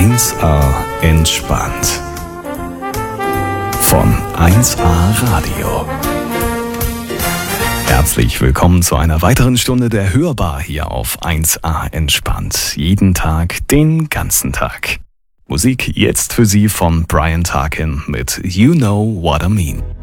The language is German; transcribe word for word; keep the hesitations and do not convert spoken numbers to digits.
eins a entspannt. Von eins a Radio. Herzlich willkommen zu einer weiteren Stunde der Hörbar hier auf eins a entspannt. Jeden Tag, den ganzen Tag. Musik jetzt für Sie von Brian Tarkin mit You Know What I Mean.